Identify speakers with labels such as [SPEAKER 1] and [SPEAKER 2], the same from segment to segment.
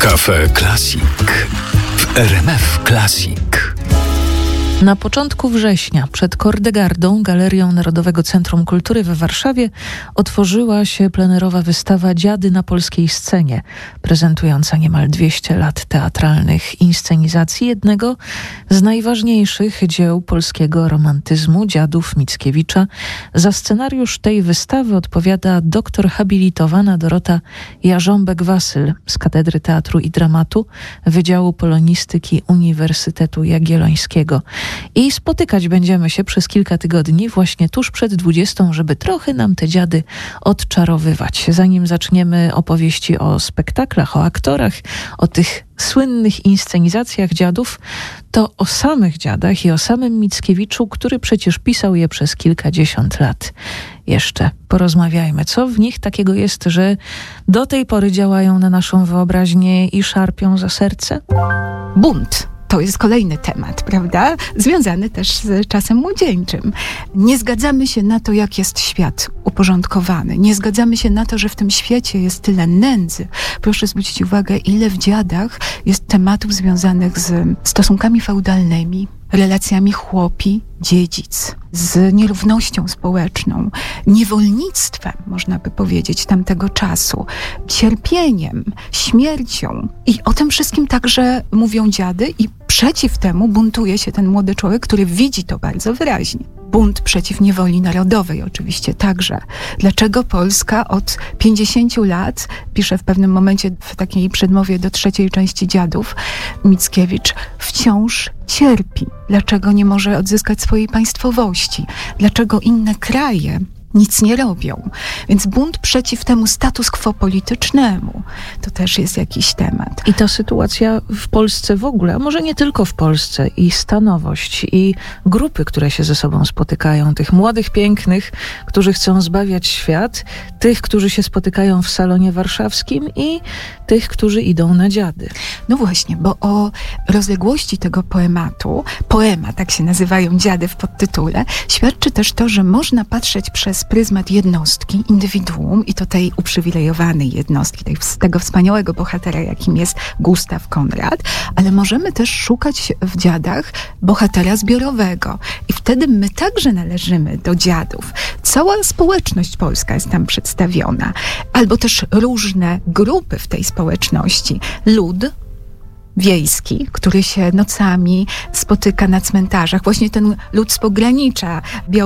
[SPEAKER 1] Cafe Classic w RMF Classic.
[SPEAKER 2] Na początku września przed Kordegardą, Galerią Narodowego Centrum Kultury w Warszawie, otworzyła się plenerowa wystawa Dziady na polskiej scenie, prezentująca niemal 200 lat teatralnych inscenizacji jednego z najważniejszych dzieł polskiego romantyzmu, Dziadów Mickiewicza. Za scenariusz tej wystawy odpowiada doktor habilitowana Dorota Jarząbek-Wasyl z Katedry Teatru i Dramatu Wydziału Polonistyki Uniwersytetu Jagiellońskiego. I spotykać będziemy się przez kilka tygodni właśnie tuż przed 20, żeby trochę nam te dziady odczarowywać. Zanim zaczniemy opowieści o spektaklach, o aktorach, o tych słynnych inscenizacjach dziadów, to o samych dziadach i o samym Mickiewiczu, który przecież pisał je przez kilkadziesiąt lat. Jeszcze porozmawiajmy, co w nich takiego jest, że do tej pory działają na naszą wyobraźnię i szarpią za serce?
[SPEAKER 3] Bunt. To jest kolejny temat, prawda? Związany też z czasem młodzieńczym. Nie zgadzamy się na to, jak jest świat uporządkowany. Nie zgadzamy się na to, że w tym świecie jest tyle nędzy. Proszę zwrócić uwagę, ile w dziadach jest tematów związanych z stosunkami feudalnymi, relacjami chłopi-dziedzic, z nierównością społeczną, niewolnictwem, można by powiedzieć, tamtego czasu, cierpieniem, śmiercią. I o tym wszystkim także mówią dziady i przeciw temu buntuje się ten młody człowiek, który widzi to bardzo wyraźnie. Bunt przeciw niewoli narodowej oczywiście także. Dlaczego Polska od 50 lat, pisze w pewnym momencie w takiej przedmowie do trzeciej części Dziadów, Mickiewicz wciąż cierpi. Dlaczego nie może odzyskać swojej państwowości? Dlaczego inne kraje nic nie robią? Więc bunt przeciw temu status quo politycznemu to też jest jakiś temat.
[SPEAKER 2] I ta sytuacja w Polsce w ogóle, a może nie tylko w Polsce, i stanowość, i grupy, które się ze sobą spotykają, tych młodych, pięknych, którzy chcą zbawiać świat, tych, którzy się spotykają w salonie warszawskim i tych, którzy idą na dziady.
[SPEAKER 3] No właśnie, bo o rozległości tego poema, tak się nazywają dziady w podtytule, świadczy też to, że można patrzeć przez pryzmat jednostki, indywiduum i to tej uprzywilejowanej jednostki, tego wspaniałego bohatera, jakim jest Gustaw Konrad, ale możemy też szukać w dziadach bohatera zbiorowego i wtedy my także należymy do dziadów. Cała społeczność polska jest tam przedstawiona, albo też różne grupy w tej społeczności. Lud wiejski, który się nocami spotyka na cmentarzach. Właśnie ten lud z pogranicza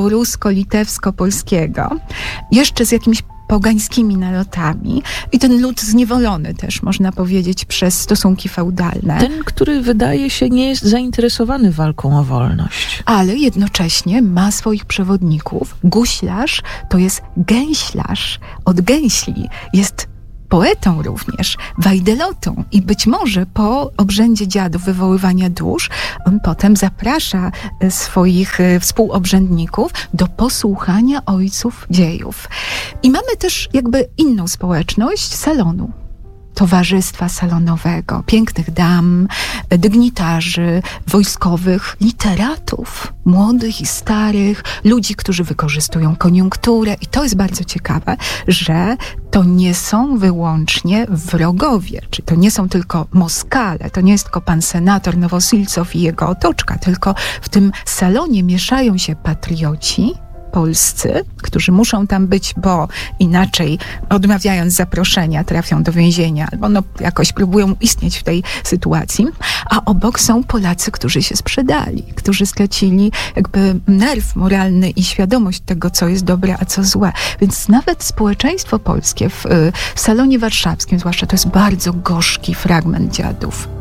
[SPEAKER 3] białorusko-litewsko-polskiego. Jeszcze z jakimiś pogańskimi nalotami. I ten lud zniewolony też, można powiedzieć, przez stosunki feudalne.
[SPEAKER 2] Ten, który wydaje się nie jest zainteresowany walką o wolność.
[SPEAKER 3] Ale jednocześnie ma swoich przewodników. Guślarz to jest gęślarz od gęśli. Jest poetą również, wajdelotą i być może po obrzędzie dziadów wywoływania dusz on potem zaprasza swoich współobrzędników do posłuchania ojców dziejów. I mamy też jakby inną społeczność salonu. Towarzystwa salonowego, pięknych dam, dygnitarzy, wojskowych, literatów, młodych i starych, ludzi, którzy wykorzystują koniunkturę. I to jest bardzo ciekawe, że to nie są wyłącznie wrogowie, czy to nie są tylko Moskale, to nie jest tylko pan senator Nowosilcow i jego otoczka, tylko w tym salonie mieszają się patrioci polscy, którzy muszą tam być, bo inaczej odmawiając zaproszenia trafią do więzienia albo jakoś próbują istnieć w tej sytuacji, a obok są Polacy, którzy się sprzedali, którzy stracili jakby nerw moralny i świadomość tego, co jest dobre, a co złe. Więc nawet społeczeństwo polskie w salonie warszawskim, zwłaszcza, to jest bardzo gorzki fragment dziadów.